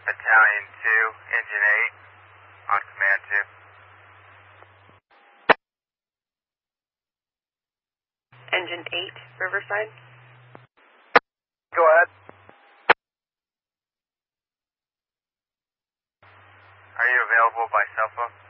Battalion 2, Engine 8, on command 2. Engine 8, Riverside. Go ahead. Are you available by cell phone?